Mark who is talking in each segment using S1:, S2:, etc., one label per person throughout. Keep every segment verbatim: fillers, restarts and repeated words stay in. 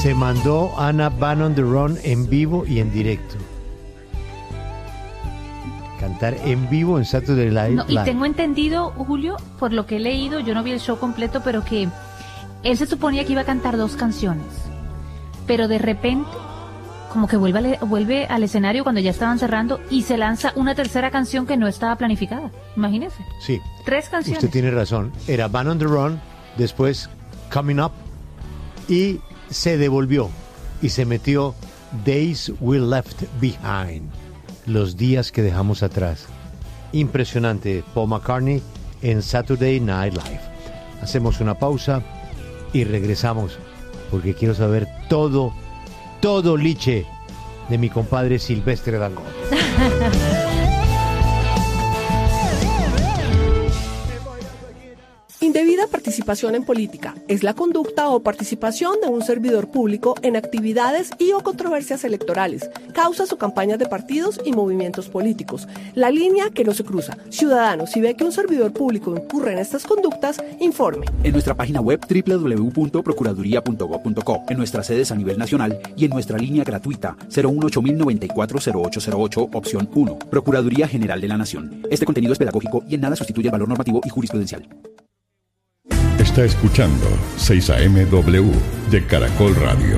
S1: Se mandó Anna Van on the Run en vivo y en directo. Cantar en vivo en Saturday Night
S2: No, y
S1: Live.
S2: tengo entendido, Julio, por lo que he leído, yo no vi el show completo, pero que él se suponía que iba a cantar dos canciones. Pero de repente, como que vuelve al, vuelve al escenario cuando ya estaban cerrando y se lanza una tercera canción que no estaba planificada. Imagínese.
S1: Sí.
S2: Tres canciones.
S1: Usted tiene razón. Era Van on the Run, después Coming Up y se devolvió y se metió Days We Left Behind, los días que dejamos atrás. Impresionante, Paul McCartney en Saturday Night Live. Hacemos una pausa y regresamos porque quiero saber todo, todo liche de mi compadre Silvestre Dangond.
S3: Indebida participación en política es la conducta o participación de un servidor público en actividades y o controversias electorales, causas o campañas de partidos y movimientos políticos. La línea que no se cruza. Ciudadano, si ve que un servidor público incurre en estas conductas, informe.
S4: En nuestra página web doble u doble u doble u punto procuraduría punto gob punto co, en nuestras sedes a nivel nacional y en nuestra línea gratuita cero uno ocho mil noventa y cuatro cero ocho cero ocho, opción uno. Procuraduría General de la Nación. Este contenido es pedagógico y en nada sustituye el valor normativo y jurisprudencial.
S5: Está escuchando seis A M W de Caracol Radio.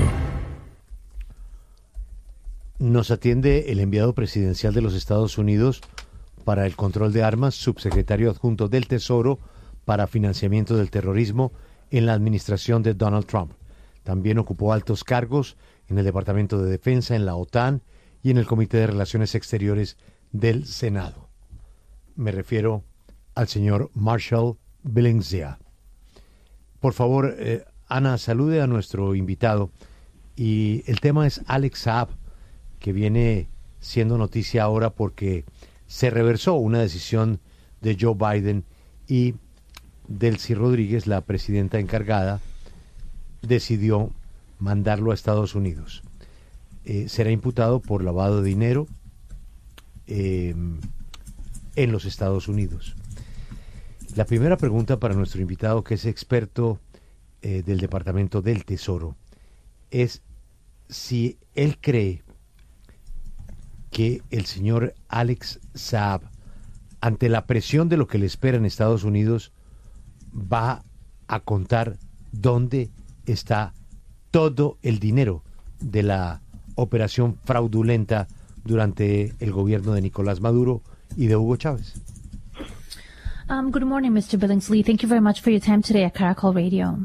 S1: Nos atiende el enviado presidencial de los Estados Unidos para el control de armas, subsecretario adjunto del Tesoro para financiamiento del terrorismo en la administración de Donald Trump. También ocupó altos cargos en el Departamento de Defensa, en la OTAN y en el Comité de Relaciones Exteriores del Senado. Me refiero al señor Marshall Billingham. Por favor, eh, Ana, salude a nuestro invitado. Y el tema es Alex Saab, que viene siendo noticia ahora porque se reversó una decisión de Joe Biden y Delcy Rodríguez, la presidenta encargada, decidió mandarlo a Estados Unidos. Eh, será imputado por lavado de dinero eh, en los Estados Unidos. La primera pregunta para nuestro invitado, que es experto eh, del Departamento del Tesoro, es si él cree que el señor Alex Saab, ante la presión de lo que le espera en Estados Unidos, va a contar dónde está todo el dinero de la operación fraudulenta durante el gobierno de Nicolás Maduro y de Hugo Chávez.
S2: Um, good morning, Mister Billingsley. Thank you very much for your time today at Caracol Radio.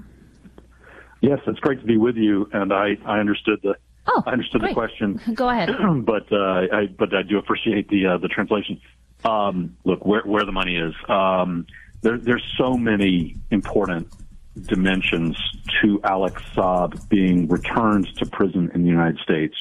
S6: Yes, it's great to be with you, and I, I understood the
S2: oh,
S6: I understood
S2: great.
S6: the question.
S2: Go ahead.
S6: but uh, I but I do appreciate the uh, the translation. Um, look, where where the money is. Um, there, there's so many important dimensions to Alex Saab being returned to prison in the United States.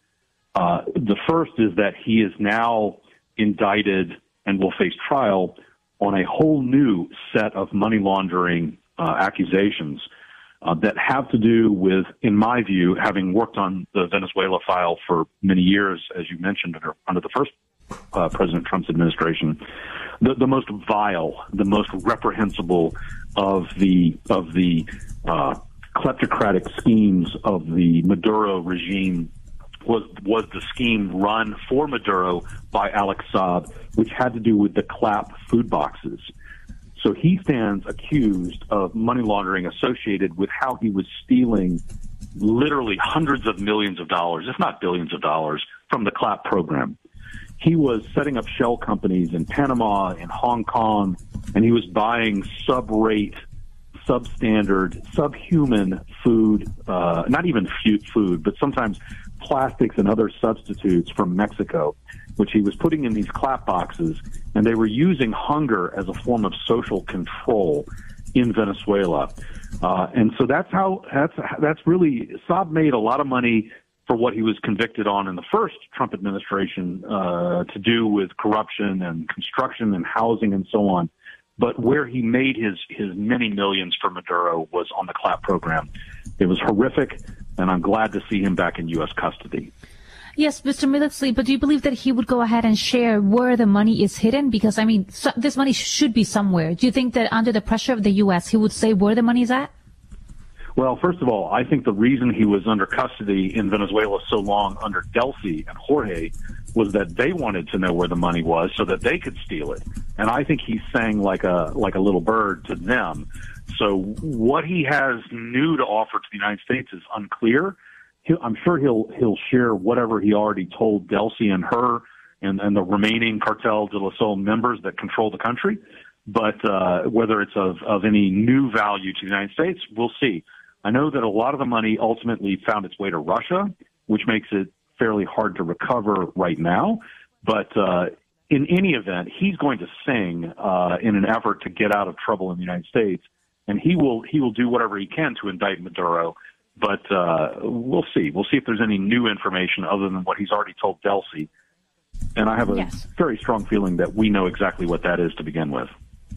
S6: Uh, the first is that he is now indicted and will face trial on a whole new set of money laundering uh, accusations uh, that have to do with, in my view, having worked on the Venezuela file for many years, as you mentioned, under, under the first uh, President Trump's administration, the, the most vile, the most reprehensible of the of the uh, kleptocratic schemes of the Maduro regime was was the scheme run for Maduro by Alex Saab, which had to do with the Clap food boxes. So he stands accused of money laundering associated with how he was stealing literally hundreds of millions of dollars, if not billions of dollars, from the Clap program. He was setting up shell companies in Panama, in Hong Kong, and he was buying sub-rate, substandard, subhuman food, uh, not even food, but sometimes plastics and other substitutes from Mexico, which he was putting in these clap boxes, and they were using hunger as a form of social control in Venezuela. Uh, and so that's how, that's, that's really, Saab made a lot of money for what he was convicted on in the first Trump administration, uh, to do with corruption and construction and housing and so on. But where he made his, his many millions for Maduro was on the Clap program. It was horrific, and I'm glad to see him back in U S custody.
S2: Yes, Mister Billingsley, but do you believe that he would go ahead and share where the money is hidden? Because, I mean, so, this money should be somewhere. Do you think that under the pressure of the U S, he would say where the money is at?
S6: Well, first of all, I think the reason he was under custody in Venezuela so long under Delcy and Jorge was that they wanted to know where the money was so that they could steal it. And I think he sang like a like a little bird to them. So what he has new to offer to the United States is unclear. He'll, I'm sure he'll he'll share whatever he already told Delcy and her and, and the remaining Cartel de la Sol members that control the country. But uh, whether it's of, of any new value to the United States, we'll see. I know that a lot of the money ultimately found its way to Russia, which makes it fairly hard to recover right now. But uh, in any event, he's going to sing uh, in an effort to get out of trouble in the United States, and he will he will do whatever he can to indict Maduro. But uh, we'll see. We'll see if there's any new information other than what he's already told Delcy. And I have a yes. very strong feeling that we know exactly what that is to begin with.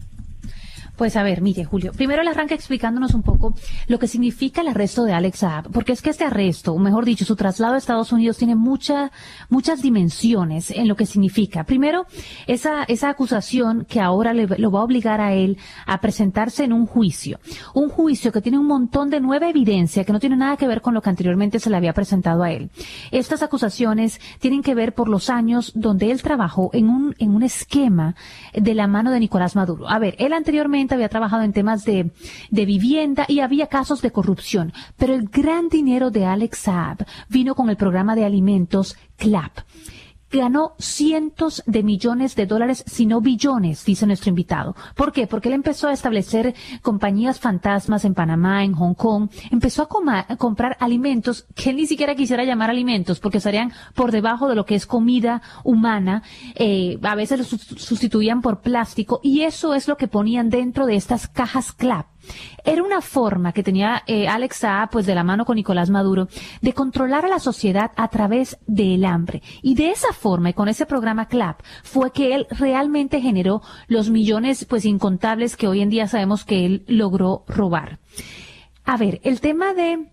S2: Pues a ver, mire, Julio, primero él arranca explicándonos un poco lo que significa el arresto de Alex Saab, porque es que este arresto, o mejor dicho, su traslado a Estados Unidos tiene mucha, muchas dimensiones en lo que significa. Primero, esa, esa acusación que ahora le, lo va a obligar a él a presentarse en un juicio. Un juicio que tiene un montón de nueva evidencia que no tiene nada que ver con lo que anteriormente se le había presentado a él. Estas acusaciones tienen que ver por los años donde él trabajó en un, en un esquema de la mano de Nicolás Maduro. A ver, él anteriormente había trabajado en temas de, de vivienda y había casos de corrupción, pero el gran dinero de Alex Saab vino con el programa de alimentos CLAP. Ganó cientos de millones de dólares, si no billones, dice nuestro invitado. ¿Por qué? Porque él empezó a establecer compañías fantasmas en Panamá, en Hong Kong. Empezó a, coma, a comprar alimentos que él ni siquiera quisiera llamar alimentos, porque estarían por debajo de lo que es comida humana. Eh, a veces los sustituían por plástico, y eso es lo que ponían dentro de estas cajas CLAP. Era una forma que tenía eh, Alex Saab, pues de la mano con Nicolás Maduro, de controlar a la sociedad a través del hambre. Y de esa forma, y con ese programa CLAP, fue que él realmente generó los millones, pues incontables, que hoy en día sabemos que él logró robar. A ver, el tema de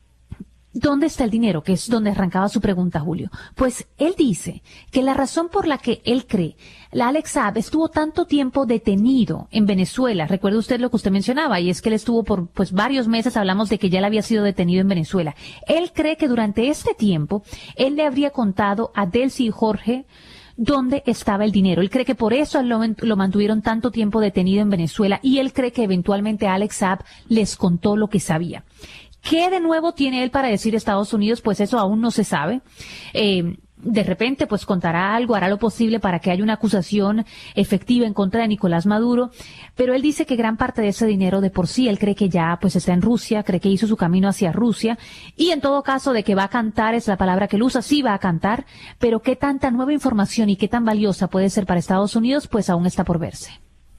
S2: ¿dónde está el dinero? Que es donde arrancaba su pregunta, Julio. Pues él dice que la razón por la que él cree la Alex Saab estuvo tanto tiempo detenido en Venezuela, recuerde usted lo que usted mencionaba, y es que él estuvo por pues varios meses, hablamos de que ya él había sido detenido en Venezuela. Él cree que durante este tiempo él le habría contado a Delcy y Jorge dónde estaba el dinero. Él cree que por eso lo, lo mantuvieron tanto tiempo detenido en Venezuela, y él cree que eventualmente Alex Saab les contó lo que sabía. ¿Qué de nuevo tiene él para decir Estados Unidos? Pues eso aún no se sabe. Eh, de repente, pues contará algo, hará lo posible para que haya una acusación efectiva en contra de Nicolás Maduro, pero él dice que gran parte de ese dinero de por sí, él cree que ya pues está en Rusia, cree que hizo su camino hacia Rusia, y en todo caso de que va a cantar, es la palabra que él usa, sí va a cantar, pero qué tanta nueva información y qué tan valiosa puede ser para Estados Unidos, pues aún está por verse.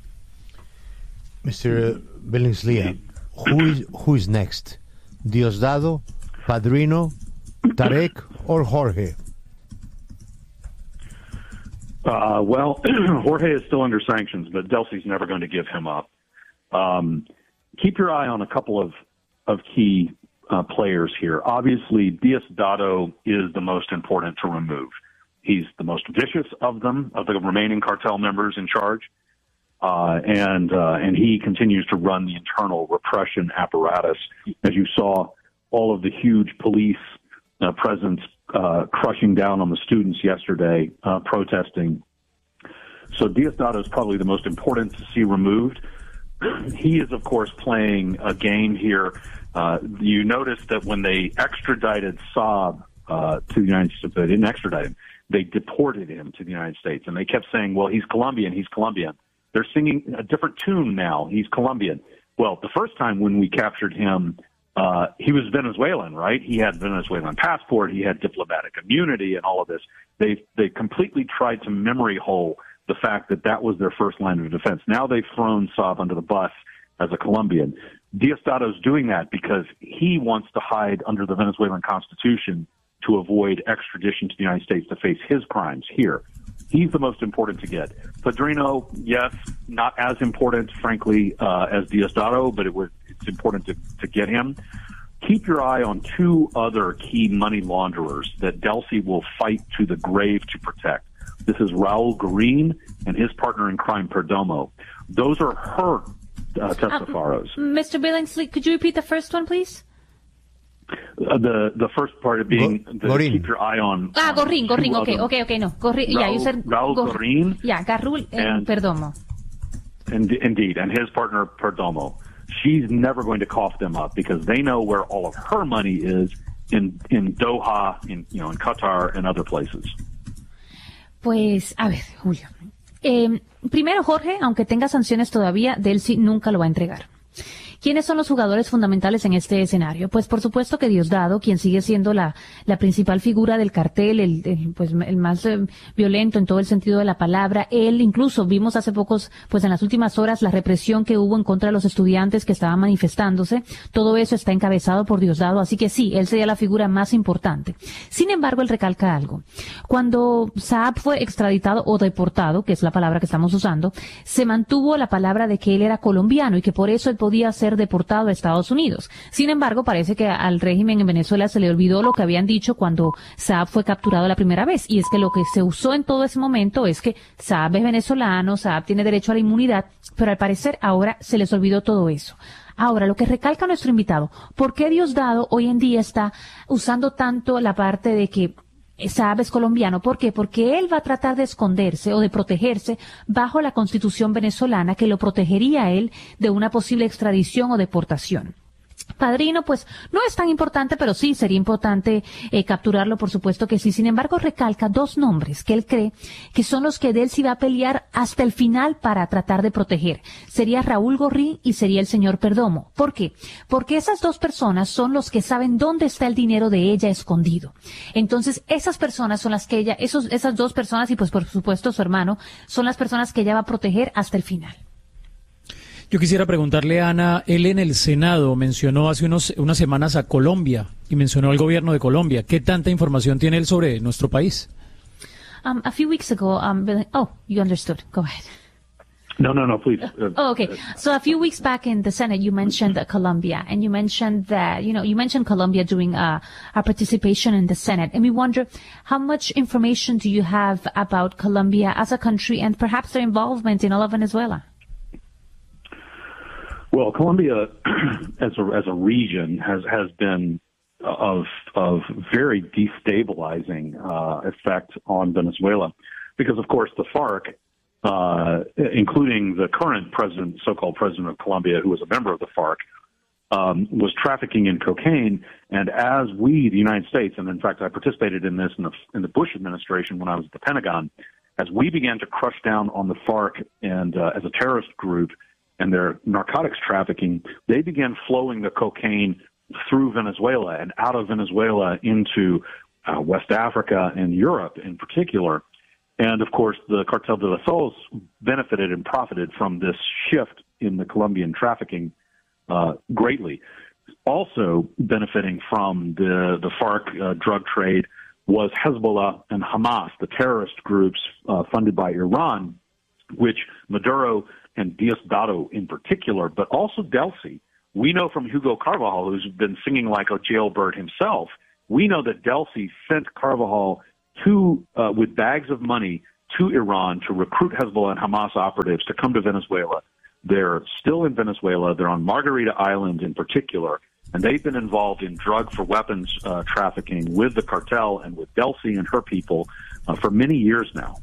S1: mister Billingslea, who is, who is next? Diosdado, Padrino, Tarek, or Jorge?
S6: Uh, well, Jorge is still under sanctions, but Delcy's never going to give him up. Um, keep your eye on a couple of, of key uh, players here. Obviously, Diosdado is the most important to remove. He's the most vicious of them, of the remaining cartel members in charge. Uh, and, uh, and he continues to run the internal repression apparatus. As you saw, all of the huge police uh, presence uh, crushing down on the students yesterday, uh, protesting. So Diosdado is probably the most important to see removed. He is, of course, playing a game here. Uh, you notice that when they extradited Saab uh, to the United States, they didn't extradite him. They deported him to the United States. And they kept saying, well, he's Colombian, he's Colombian. They're singing a different tune now. He's Colombian. Well, the first time when we captured him, uh, he was Venezuelan, right? He had Venezuelan passport. He had diplomatic immunity and all of this. They they completely tried to memory hole the fact that that was their first line of defense. Now they've thrown Saab under the bus as a Colombian. Diosdado's doing that because he wants to hide under the Venezuelan constitution to avoid extradition to the United States to face his crimes here. He's the most important to get. Padrino, yes, not as important, frankly, uh, as Diosdado, but it was, it's important to, to get him. Keep your eye on two other key money launderers that Delcy will fight to the grave to protect. This is Raul Green and his partner in crime, Perdomo. Those are her uh, testifiers.
S2: Uh, Mister Billingsley, could you repeat the first one, please?
S6: Uh, the the first part of being
S1: Go,
S6: to keep your eye on.
S2: Ah,
S6: um,
S2: Gorrin, Gorrin, okay,
S6: other,
S2: okay, okay, no. Gorrin, yeah, you said.
S6: Raul
S2: Gor-
S6: Gorrin.
S2: Yeah, Garrul and Perdomo.
S6: And, indeed, and his partner Perdomo. She's never going to cough them up because they know where all of her money is in in Doha, in you know, in Qatar and other places.
S2: Pues, a ver, Julio. Eh, primero, Jorge, aunque tenga sanciones todavía, Delcy nunca lo va a entregar. ¿Quiénes son los jugadores fundamentales en este escenario? Pues por supuesto que Diosdado, quien sigue siendo la, la principal figura del cartel, el, el, pues, el más eh, violento en todo el sentido de la palabra. Él, incluso vimos hace pocos, pues en las últimas horas, la represión que hubo en contra de los estudiantes que estaban manifestándose. Todo eso está encabezado por Diosdado, así que sí, él sería la figura más importante. Sin embargo, él recalca algo. Cuando Saab fue extraditado o deportado, que es la palabra que estamos usando, se mantuvo la palabra de que él era colombiano y que por eso él podía ser deportado a Estados Unidos. Sin embargo, parece que al régimen en Venezuela se le olvidó lo que habían dicho cuando Saab fue capturado la primera vez, y es que lo que se usó en todo ese momento es que Saab es venezolano, Saab tiene derecho a la inmunidad, pero al parecer ahora se les olvidó todo eso. Ahora, lo que recalca nuestro invitado, ¿por qué Diosdado hoy en día está usando tanto la parte de que Saab es colombiano? ¿Por qué? Porque él va a tratar de esconderse o de protegerse bajo la Constitución venezolana que lo protegería a él de una posible extradición o deportación. Padrino, pues no es tan importante, pero sí sería importante eh, capturarlo, por supuesto que sí. Sin embargo, recalca dos nombres que él cree que son los que Delcy va a pelear hasta el final para tratar de proteger. Sería Raúl Gorrin y sería el señor Perdomo. ¿Por qué? Porque esas dos personas son los que saben dónde está el dinero de ella escondido. Entonces, esas personas son las que ella, esos, esas dos personas y pues por supuesto su hermano, son las personas que ella va a proteger hasta el final.
S7: Yo quisiera preguntarle a Ana, él en el Senado mencionó hace unos, unas semanas a Colombia y mencionó al gobierno de Colombia. ¿Qué tanta información tiene él sobre nuestro país?
S2: Um, a few weeks ago, um, oh, you understood. Go ahead.
S6: No, no, no, please. Uh,
S2: oh, okay. So a few weeks back in the Senate, you mentioned uh, Colombia, and you mentioned that, you know, you mentioned Colombia during uh, our participation in the Senate. And we wonder, how much information do you have about Colombia as a country and perhaps their involvement in all of Venezuela?
S6: Well, Colombia, as a as a region, has has been of of very destabilizing uh, effect on Venezuela, because of course the FARC, uh, including the current president, so-called president of Colombia, who was a member of the FARC, um, was trafficking in cocaine. And as we, the United States, and in fact I participated in this in the in the Bush administration when I was at the Pentagon, as we began to crush down on the FARC and uh, as a terrorist group and their narcotics trafficking, they began flowing the cocaine through Venezuela and out of Venezuela into uh, West Africa and Europe in particular. And of course, the Cartel de los Soles benefited and profited from this shift in the Colombian trafficking uh, greatly. Also benefiting from the, the FARC uh, drug trade was Hezbollah and Hamas, the terrorist groups uh, funded by Iran, which Maduro and Diosdado in particular, but also Delcy. We know from Hugo Carvajal, who's been singing like a jailbird himself, we know that Delcy sent Carvajal to, uh, with bags of money to Iran to recruit Hezbollah and Hamas operatives to come to Venezuela. They're still in Venezuela. They're on Margarita Island in particular, and they've been involved in drug for weapons uh, trafficking with the cartel and with Delcy and her people uh, for many years now.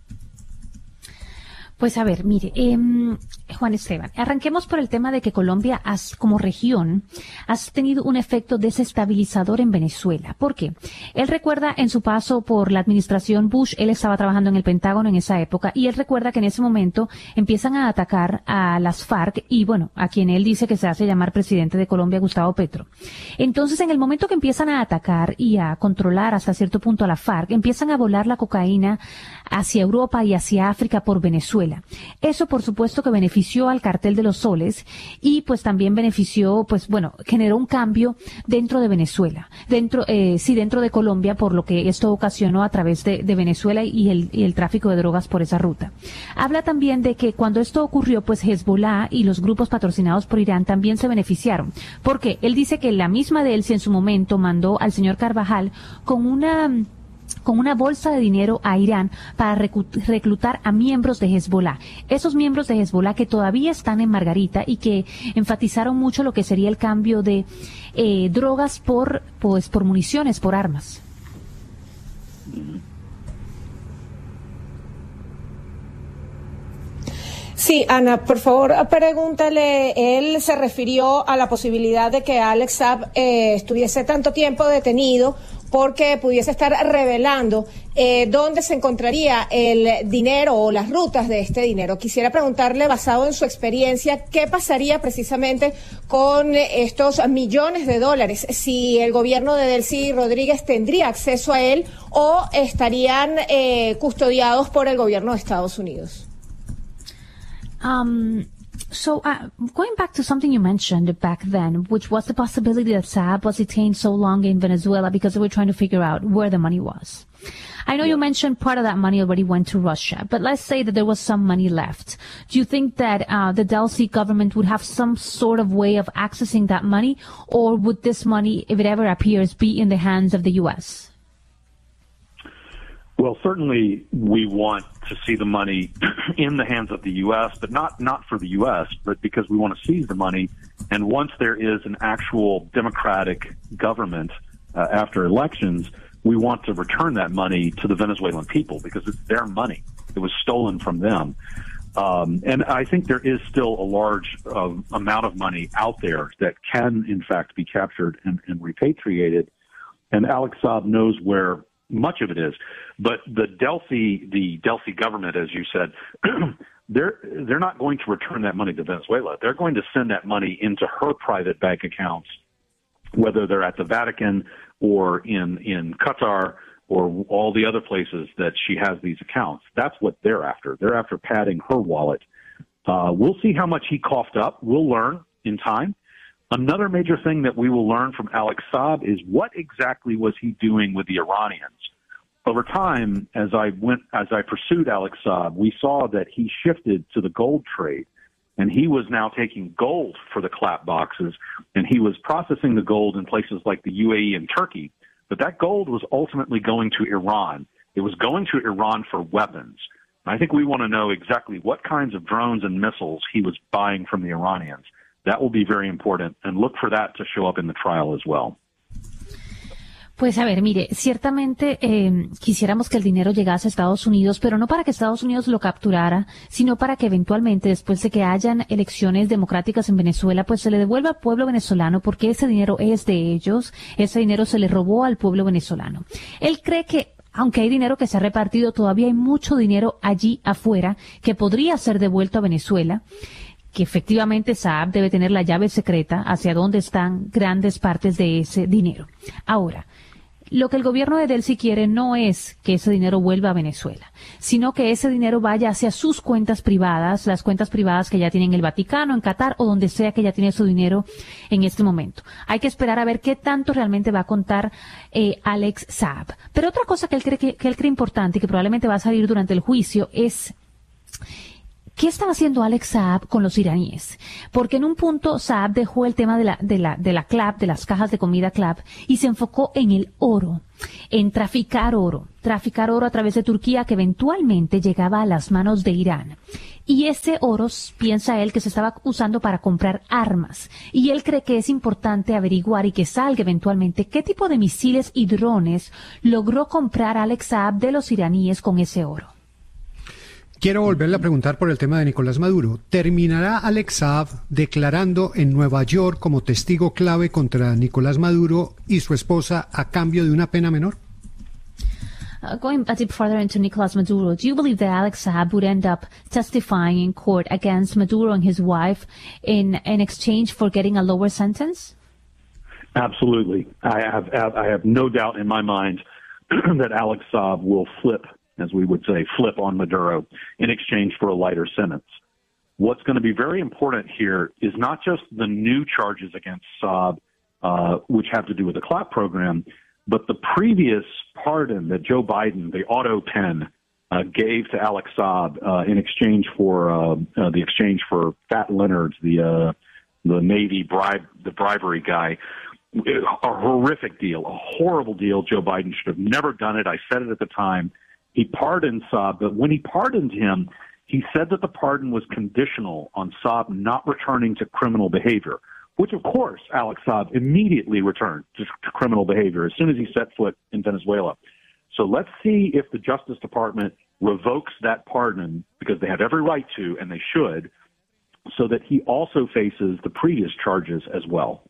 S2: Pues a ver, mire, eh, Juan Esteban, arranquemos por el tema de que Colombia, has, como región, ha tenido un efecto desestabilizador en Venezuela. ¿Por qué? Él recuerda en su paso por la administración Bush, él estaba trabajando en el Pentágono en esa época, y él recuerda que en ese momento empiezan a atacar a las FARC y, bueno, a quien él dice que se hace llamar presidente de Colombia, Gustavo Petro. Entonces, en el momento que empiezan a atacar y a controlar hasta cierto punto a la FARC, empiezan a volar la cocaína hacia Europa y hacia África por Venezuela. Eso, por supuesto, que benefició al cartel de los soles y, pues, también benefició, pues, bueno, generó un cambio dentro de Venezuela, dentro, eh, sí, dentro de Colombia, por lo que esto ocasionó a través de, de Venezuela y el, y el tráfico de drogas por esa ruta. Habla también de que cuando esto ocurrió, pues, Hezbollah y los grupos patrocinados por Irán también se beneficiaron. Porque él dice que la misma Delcy en su momento mandó al señor Carvajal con una con una bolsa de dinero a Irán para reclutar a miembros de Hezbollah. Esos miembros de Hezbollah que todavía están en Margarita y que enfatizaron mucho lo que sería el cambio de eh, drogas por, pues, por municiones, por armas.
S8: Sí, Ana, por favor, pregúntale, él se refirió a la posibilidad de que Alex Saab eh, estuviese tanto tiempo detenido porque pudiese estar revelando eh, dónde se encontraría el dinero o las rutas de este dinero. Quisiera preguntarle, basado en su experiencia, ¿qué pasaría precisamente con estos millones de dólares? Si el gobierno de Delcy Rodríguez tendría acceso a él o estarían eh, custodiados por el gobierno de Estados Unidos.
S2: Um, so uh, going back to something you mentioned back then, which was the possibility that Saab was detained so long in Venezuela because they were trying to figure out where the money was. I know you mentioned part of that money already went to Russia, but let's say that there was some money left. Do you think that uh, the Delcy government would have some sort of way of accessing that money, or would this money, if it ever appears, be in the hands of the U S?
S6: Well, certainly we want to see the money in the hands of the U S, but not, not for the U S, but because we want to seize the money. And once there is an actual democratic government uh, after elections, we want to return that money to the Venezuelan people because it's their money. It was stolen from them. Um, and I think there is still a large uh, amount of money out there that can, in fact, be captured and, and repatriated. And Alex Saab knows where much of it is. But the Delcy, the Delcy government, as you said, they're they're not going to return that money to Venezuela. They're going to send that money into her private bank accounts, whether they're at the Vatican or in, in Qatar or all the other places that she has these accounts. That's what they're after. They're after padding her wallet. Uh, we'll see how much he coughed up. We'll learn in time. Another major thing that we will learn from Alex Saab is what exactly was he doing with the Iranians. Over time, as I went, as I pursued Alex Saab, we saw that he shifted to the gold trade, and he was now taking gold for the clap boxes, and he was processing the gold in places like the U A E and Turkey. But that gold was ultimately going to Iran. It was going to Iran for weapons. I think we want to know exactly what kinds of drones and missiles he was buying from the Iranians. That will be very important, and look for that to show up in the trial as well.
S2: Pues a ver, mire, ciertamente eh, quisiéramos que el dinero llegase a Estados Unidos, pero no para que Estados Unidos lo capturara, sino para que eventualmente, después de que hayan elecciones democráticas en Venezuela, pues se le devuelva al pueblo venezolano, porque ese dinero es de ellos, ese dinero se le robó al pueblo venezolano. Él cree que aunque hay dinero que se ha repartido, todavía hay mucho dinero allí afuera que podría ser devuelto a Venezuela, que efectivamente Saab debe tener la llave secreta hacia dónde están grandes partes de ese dinero. Ahora, lo que el gobierno de Delcy quiere no es que ese dinero vuelva a Venezuela, sino que ese dinero vaya hacia sus cuentas privadas, las cuentas privadas que ya tienen el Vaticano, en Qatar o donde sea que ya tiene su dinero en este momento. Hay que esperar a ver qué tanto realmente va a contar eh, Alex Saab. Pero otra cosa que él cree que, que él cree importante y que probablemente va a salir durante el juicio es ¿qué estaba haciendo Alex Saab con los iraníes? Porque en un punto Saab dejó el tema de la, de la, de la clap, de las cajas de comida clap, y se enfocó en el oro, en traficar oro, traficar oro a través de Turquía que eventualmente llegaba a las manos de Irán. Y ese oro, piensa él, que se estaba usando para comprar armas. Y él cree que es importante averiguar y que salga eventualmente qué tipo de misiles y drones logró comprar Alex Saab de los iraníes con ese oro.
S9: Quiero volverle a preguntar por el tema de Nicolás Maduro. ¿Terminará Alex Saab declarando en Nueva York como testigo clave contra Nicolás Maduro y su esposa a cambio de una pena menor?
S2: Uh, going a bit further into Nicolás Maduro, do you believe that Alex Saab would end up testifying in court against Maduro and his wife in, in exchange for getting a lower sentence?
S6: Absolutely. I have, I have no doubt in my mind that Alex Saab will flip, as we would say, flip on Maduro in exchange for a lighter sentence. What's going to be very important here is not just the new charges against Saab, uh, which have to do with the clap program, but the previous pardon that Joe Biden, the auto pen, uh, gave to Alex Saab uh, in exchange for uh, uh, the exchange for Fat Leonard, the uh, the Navy bribe, the bribery guy. a horrific deal, a horrible deal. Joe Biden should have never done it. I said it at the time. He pardoned Saab, but when he pardoned him, he said that the pardon was conditional on Saab not returning to criminal behavior, which, of course, Alex Saab immediately returned to, to criminal behavior as soon as he set foot in Venezuela. So let's see if the Justice Department revokes that pardon, because they have every right to, and they should, so that he also faces the previous charges as well.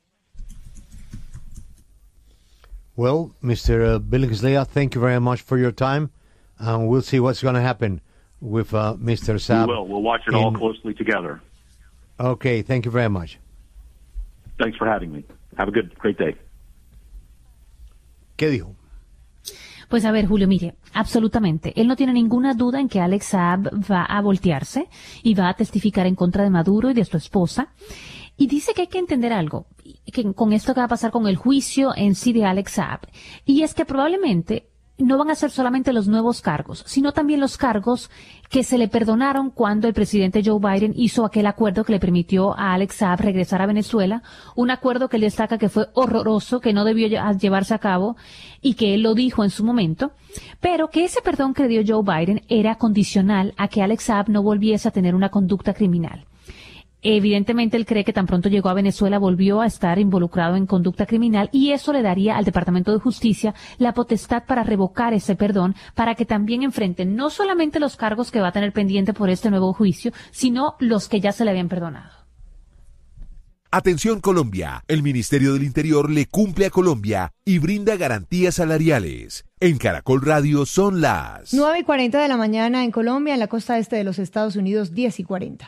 S1: Well, Mister Billingslea, thank you very much for your time, and we'll see what's going to happen with uh, Mister Saab.
S6: We will. We'll watch it
S1: in...
S6: all closely together.
S1: Okay, thank you very much.
S6: Thanks for having me. Have a good, great day.
S1: ¿Qué dijo?
S2: Pues a ver, Julio, mire, absolutamente. Él no tiene ninguna duda en que Alex Saab va a voltearse y va a testificar en contra de Maduro y de su esposa. Y dice que hay que entender algo, que con esto que va a pasar con el juicio en sí de Alex Saab. Y es que probablemente no van a ser solamente los nuevos cargos, sino también los cargos que se le perdonaron cuando el presidente Joe Biden hizo aquel acuerdo que le permitió a Alex Saab regresar a Venezuela, un acuerdo que él destaca que fue horroroso, que no debió llevarse a cabo y que él lo dijo en su momento, pero que ese perdón que dio Joe Biden era condicional a que Alex Saab no volviese a tener una conducta criminal. Evidentemente, él cree que tan pronto llegó a Venezuela volvió a estar involucrado en conducta criminal y eso le daría al Departamento de Justicia la potestad para revocar ese perdón, para que también enfrenten no solamente los cargos que va a tener pendiente por este nuevo juicio, sino los que ya se le habían perdonado.
S10: Atención Colombia, el Ministerio del Interior le cumple a Colombia y brinda garantías salariales. En Caracol Radio son las
S11: nueve y cuarenta de la mañana en Colombia, en la costa este de los Estados Unidos, diez y cuarenta.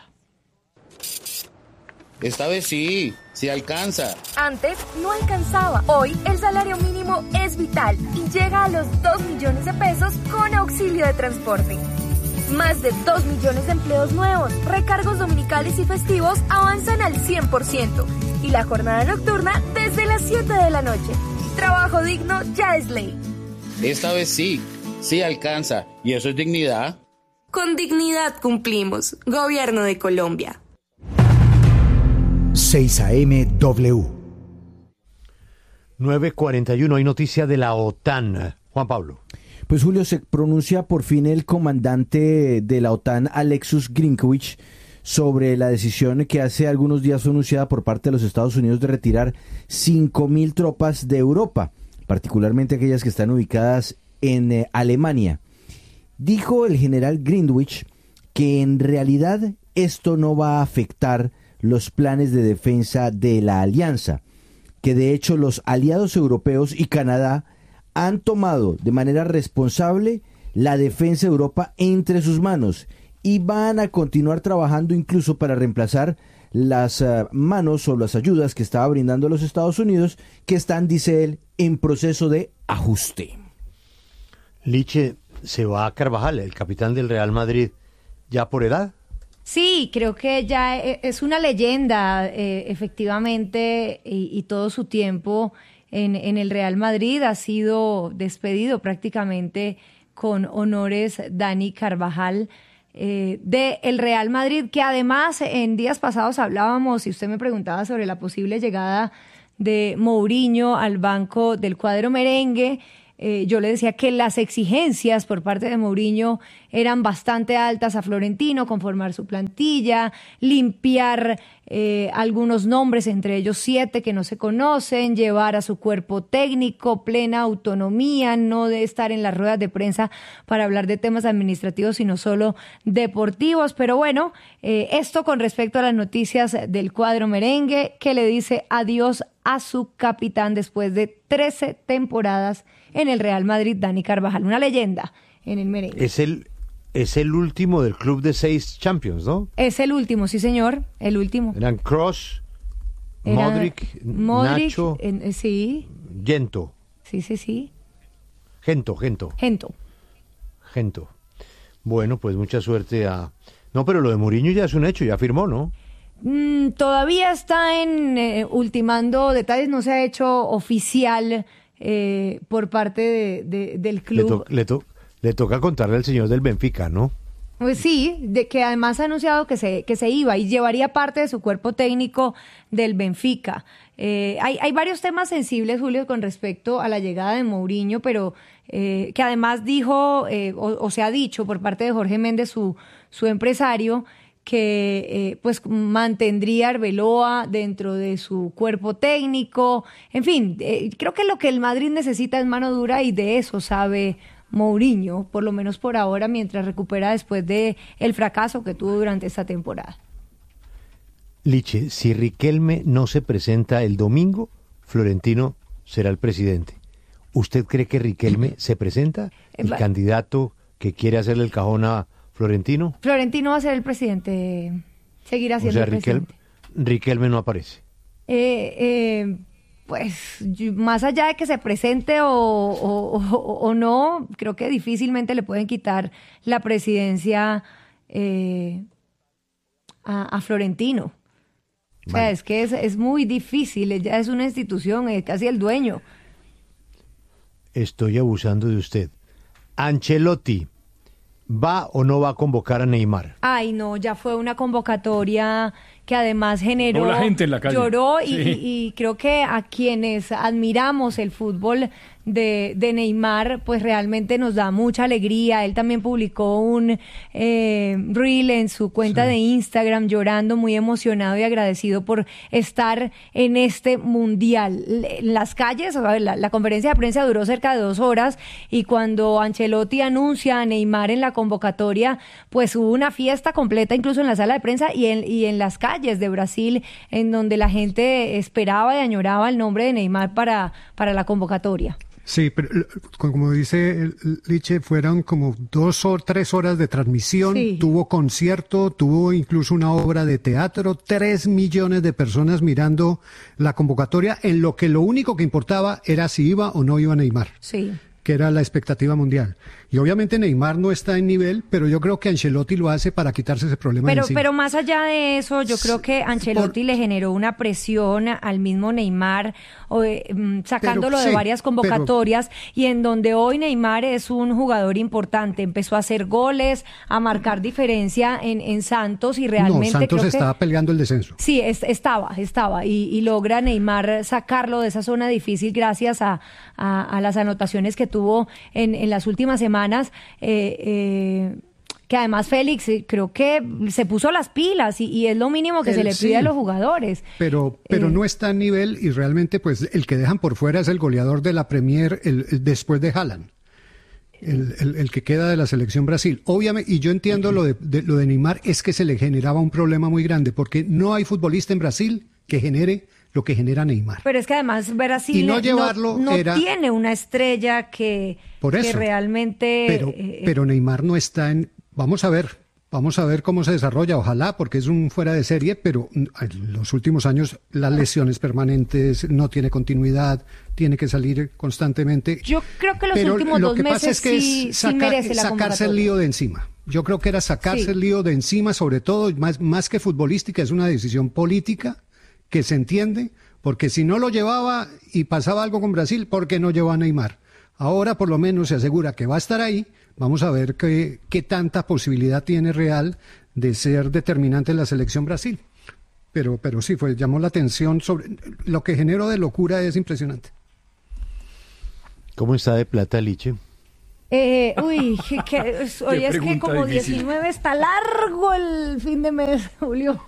S12: Esta vez sí, sí alcanza.
S13: Antes no alcanzaba. Hoy el salario mínimo es vital y llega a los dos millones de pesos con auxilio de transporte. Más de dos millones de empleos nuevos, recargos dominicales y festivos avanzan al cien por ciento. Y la jornada nocturna desde las siete de la noche. Trabajo digno ya es ley.
S12: Esta vez sí, sí alcanza. ¿Y eso es dignidad?
S13: Con dignidad cumplimos. Gobierno de Colombia.
S14: seis A M W.
S1: nueve cuarenta y uno, hay noticia de la OTAN. Juan Pablo.
S15: Pues Julio, se pronuncia por fin el comandante de la OTAN, Alexus Grinkewich, sobre la decisión que hace algunos días fue anunciada por parte de los Estados Unidos de retirar cinco mil tropas de Europa, particularmente aquellas que están ubicadas en eh, Alemania. Dijo el general Greenwich que en realidad esto no va a afectar los planes de defensa de la alianza, que de hecho los aliados europeos y Canadá han tomado de manera responsable la defensa de Europa entre sus manos y van a continuar trabajando incluso para reemplazar las uh, manos o las ayudas que estaba brindando los Estados Unidos, que están, dice él, en proceso de ajuste.
S1: Liche, se va a Carvajal, el capitán del Real Madrid, ya por edad.
S11: Sí, creo que ya es una leyenda, eh, efectivamente, y, y todo su tiempo en, en el Real Madrid ha sido despedido prácticamente con honores Dani Carvajal, eh, de el Real Madrid, que además en días pasados hablábamos, y usted me preguntaba sobre la posible llegada de Mourinho al banco del cuadro merengue. Eh, yo le decía que las exigencias por parte de Mourinho eran bastante altas a Florentino, conformar su plantilla, limpiar eh, algunos nombres, entre ellos siete que no se conocen, llevar a su cuerpo técnico, plena autonomía, no de estar en las ruedas de prensa para hablar de temas administrativos, sino solo deportivos. Pero bueno, eh, esto con respecto a las noticias del cuadro merengue, que le dice adiós a su capitán después de trece temporadas en el Real Madrid, Dani Carvajal, una leyenda en el merengue.
S1: Es el, es el último del club de seis Champions, ¿no?
S11: Es el último, sí señor, el último.
S1: Eran Kroos,
S11: Era
S1: Modric,
S11: Modric,
S1: Nacho,
S11: eh, sí.
S1: Gento.
S11: Sí, sí, sí.
S1: Gento, Gento.
S11: Gento.
S1: Gento. Bueno, pues mucha suerte a... No, pero lo de Mourinho ya es un hecho, ya firmó, ¿no?
S11: Mm, todavía está en eh, ultimando detalles, no se ha hecho oficial eh, por parte de, de, del club.
S1: Le, to, le, to, le toca contarle al señor del Benfica, ¿no?
S11: Pues sí, de que además ha anunciado que se, que se iba y llevaría parte de su cuerpo técnico del Benfica. Eh, hay, hay varios temas sensibles, Julio, con respecto a la llegada de Mourinho, pero eh, que además dijo, eh, o, o se ha dicho por parte de Jorge Méndez, su, su empresario, que eh, pues mantendría a Arbeloa dentro de su cuerpo técnico. En fin, eh, creo que lo que el Madrid necesita es mano dura y de eso sabe Mourinho, por lo menos por ahora, mientras recupera después de el fracaso que tuvo durante esta temporada.
S1: Liche, si Riquelme no se presenta el domingo, Florentino será el presidente. ¿Usted cree que Riquelme se presenta? ¿El
S11: Va-
S1: candidato que quiere hacerle el cajón a Florentino?
S11: Florentino va a ser el presidente, seguirá
S1: O
S11: siendo
S1: sea,
S11: el
S1: Riquelme,
S11: presidente.
S1: Riquelme no aparece.
S11: Eh, eh, pues yo- más allá de que se presente o, o- o- o no, creo que difícilmente le pueden quitar la presidencia eh, a, a Florentino. O sea,
S1: Vale.
S11: es que es, es muy difícil, ya es una institución, es casi el dueño.
S1: Estoy abusando de usted. Ancelotti, ¿va o no va a convocar a Neymar?
S11: Ay, no, ya fue una convocatoria que además generó,
S7: No, la gente en la calle.
S11: lloró y,
S7: Sí.
S11: y- y creo que a quienes admiramos el fútbol de, de Neymar, pues realmente nos da mucha alegría. Él también publicó un eh, reel en su cuenta de Instagram llorando, muy emocionado y agradecido por estar en este mundial. Le- En las calles, a ver, la, la conferencia de prensa duró cerca de dos horas y cuando Ancelotti anuncia a Neymar en la convocatoria, pues hubo una fiesta completa incluso en la sala de prensa y en, y en las calles de Brasil, en donde la gente esperaba y añoraba el nombre de Neymar para, para la convocatoria.
S9: Sí, pero l- como dice el- Liche, fueron como dos o tres horas de transmisión,
S11: Sí.
S9: tuvo concierto, tuvo incluso una obra de teatro, tres millones de personas mirando la convocatoria, en lo que lo único que importaba era si iba o no iba Neymar,
S11: Sí.
S9: que era la expectativa mundial. Y obviamente Neymar no está en nivel, pero yo creo que Ancelotti lo hace para quitarse ese problema de
S11: Pero,
S9: encima.
S11: pero más allá de eso, yo creo que Ancelotti le generó una presión al mismo Neymar, o, eh, mm, sacándolo
S9: Pero,
S11: de
S9: sí,
S11: varias convocatorias, y en donde hoy Neymar es un jugador importante. Empezó a hacer goles, a marcar diferencia en, en Santos y realmente
S9: no, Santos
S11: creo que...
S9: estaba peleando el descenso.
S11: Sí, es- estaba, estaba, y, y logra Neymar sacarlo de esa zona difícil gracias a, a, a las anotaciones que tuvo en, en las últimas semanas, eh, eh, que además Félix eh, creo que se puso las pilas y, y es lo mínimo que
S9: Él
S11: se le
S9: sí.
S11: pide a los jugadores.
S9: Pero, pero
S11: Eh,
S9: no está a nivel y realmente pues el que dejan por fuera es el goleador de la Premier el, el después de Haaland. El, el- el que queda de la selección Brasil. Obviamente, y yo entiendo lo de, de- lo de Neymar, es que se le generaba un problema muy grande, porque no hay futbolista en Brasil que genere lo que genera Neymar.
S11: Pero es que además Brasil
S9: Y no
S11: no-
S9: llevarlo
S11: no,
S9: era-
S11: tiene una estrella que,
S9: Por
S11: que
S9: eso.
S11: realmente...
S9: Pero,
S11: eh,
S9: pero Neymar no está en... Vamos a ver, vamos a ver cómo se desarrolla, ojalá, porque es un fuera de serie, pero mm, en los últimos años las lesiones permanentes, no tiene continuidad, tiene que salir constantemente.
S11: Yo creo que los
S9: Pero
S11: últimos
S9: lo
S11: dos
S9: que pasa
S11: meses
S9: es que
S11: sí,
S9: es
S11: sí
S9: saca-
S11: merece la
S9: sacarse el
S11: convocatoria.
S9: lío de encima. Yo creo que era sacarse
S11: Sí.
S9: el lío de encima, sobre todo, más, más que futbolística, es una decisión política que se entiende, porque si no lo llevaba y pasaba algo con Brasil, ¿por qué no llevó a Neymar? Ahora por lo menos se asegura que va a estar ahí. Vamos a ver qué, qué tanta posibilidad tiene real de ser determinante en la selección Brasil. Pero, pero sí, fue, llamó la atención sobre lo que generó de locura, es impresionante.
S1: ¿Cómo está de plata, Liche?
S11: Eh, uy, que, que- es- oye, es que
S7: pregunta
S11: como
S7: difícil.
S11: diecinueve está largo el fin de mes, Julio.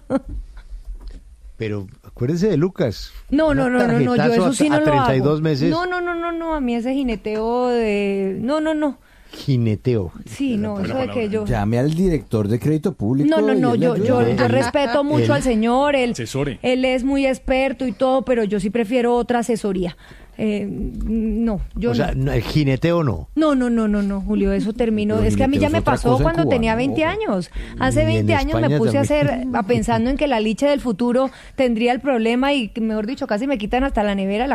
S1: Pero acuérdese de Lucas.
S11: No, no,
S1: Un
S11: no, no, no, yo
S1: tarjetazo
S11: eso
S1: a-
S11: sí no
S1: a
S11: lo
S1: treinta y dos
S11: hago.
S1: meses.
S11: No, no, no, no, no, a mí ese jineteo de... No, no, no.
S1: Jineteo.
S11: Sí, no, eso de que yo...
S15: Llame al director de crédito público.
S11: No, no,
S15: y
S11: no,
S15: él le
S11: yo, yo,
S15: ayuda.
S11: yo respeto mucho
S1: Él-
S11: al señor, él,
S7: Asesore.
S11: él es muy experto y todo, pero yo sí prefiero otra asesoría. Eh, no, yo
S1: O sea,
S11: no.
S1: no, el jineteo no.
S11: No, no, no, no, no, Julio, eso terminó.
S15: Pero
S11: Es que a mí ya
S15: jineteo es
S11: me
S15: otra
S11: pasó
S15: cosa en
S11: cuando
S15: Cuba,
S11: tenía
S15: ¿no?
S11: veinte años. Hace
S1: Y en
S11: veinte años me
S1: España
S11: puse a hacer,
S1: también.
S11: a pensando en que la liche del futuro tendría el problema y, mejor dicho, casi me quitan hasta la nevera, la